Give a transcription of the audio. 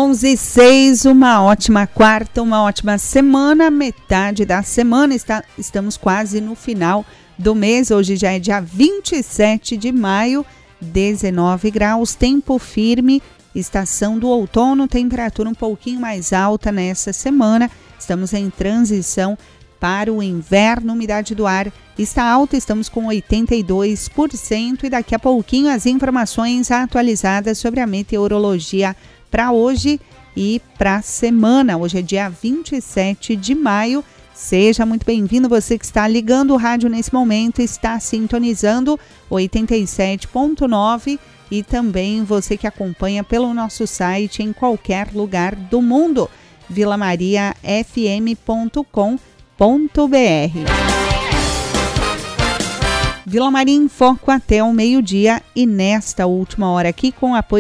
11h06, uma ótima quarta, uma ótima semana, metade da semana, estamos quase no final do mês, hoje já é dia 27 de maio, 19 graus, tempo firme, estação do outono, temperatura um pouquinho mais alta nessa semana, estamos em transição para o inverno, umidade do ar está alta, estamos com 82% e daqui a pouquinho as informações atualizadas sobre a meteorologia para hoje e para a semana. Hoje é dia 27 de maio. Seja muito bem-vindo, você que está ligando o rádio nesse momento, está sintonizando 87.9 e também você que acompanha pelo nosso site em qualquer lugar do mundo, vilamariafm.com.br. Vila Maria em Foco até o meio-dia e nesta última hora aqui com apoio